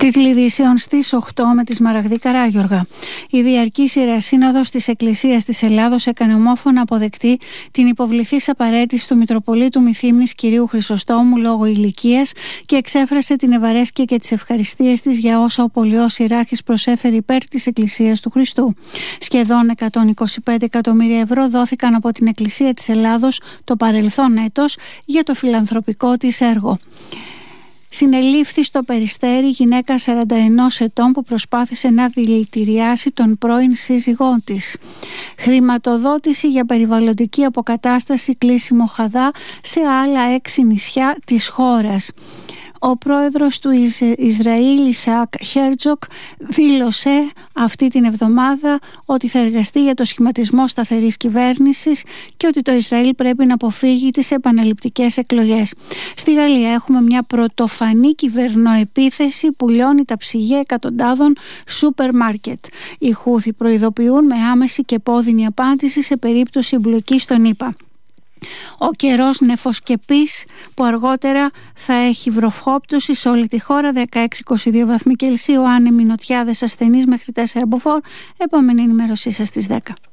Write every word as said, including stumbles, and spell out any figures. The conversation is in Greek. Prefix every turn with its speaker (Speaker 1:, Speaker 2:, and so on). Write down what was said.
Speaker 1: Τίτλοι ειδήσεων στις οκτώ με τη Σμαραγδή Καράγιοργα. Η Διαρκής Ιερά Σύνοδος της Εκκλησίας της Ελλάδος έκανε ομόφωνα αποδεκτή την υποβληθής απαρέτηση του Μητροπολίτου Μυθύμνης κυρίου Χρυσοστόμου λόγω ηλικίας και εξέφρασε την ευαρέσκεια και τις ευχαριστίες της για όσα ο Πολιός Ιεράρχης προσέφερε υπέρ της Εκκλησίας του Χριστού. Σχεδόν εκατόν είκοσι πέντε εκατομμύρια ευρώ δόθηκαν από την Εκκλησία της Ελλάδος το παρελθόν έτος για το φιλανθρωπικό της έργο. Συνελήφθη στο Περιστέρι γυναίκα σαράντα ενός ετών που προσπάθησε να δηλητηριάσει τον πρώην σύζυγό της. Χρηματοδότηση για περιβαλλοντική αποκατάσταση κλείσιμο Χαδά σε άλλα έξι νησιά της χώρας. Ο πρόεδρος του Ισραήλ Ισαάκ Χέρτζοκ δήλωσε αυτή την εβδομάδα ότι θα εργαστεί για το σχηματισμό σταθερής κυβέρνησης και ότι το Ισραήλ πρέπει να αποφύγει τις επαναληπτικές εκλογές. Στη Γαλλία έχουμε μια πρωτοφανή κυβερνοεπίθεση που λιώνει τα ψυγεία εκατοντάδων σούπερ μάρκετ. Οι Χούθι προειδοποιούν με άμεση και επώδυνη απάντηση σε περίπτωση εμπλοκής των ΗΠΑ. Ο καιρός νεφοσκεπής που αργότερα θα έχει βροχόπτωση σε όλη τη χώρα, δεκαέξι με είκοσι δύο βαθμοί Κελσίου, άνεμοι νοτιάδες ασθενείς μέχρι τέσσερα μποφόρ. Επόμενη ενημέρωσή σας στις δέκα.